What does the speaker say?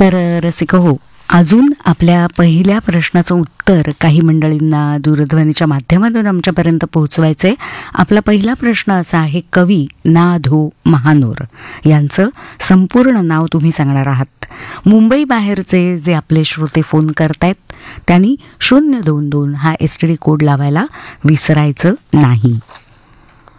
तर रसिक हो, अजून आपल्या पहिल्या प्रश्नाचं उत्तर काही मंडळींना दूरध्वनीच्या माध्यमातून आमच्यापर्यंत पोहोचवायचं आहे. आपला पहिला प्रश्न असा आहे, कवी ना. धो. महानोर यांचं संपूर्ण नाव तुम्ही सांगणार आहात. मुंबई बाहेरचे जे आपले श्रोते फोन करतायत त्यांनी 022 हा STD कोड लावायला विसरायचं नाही.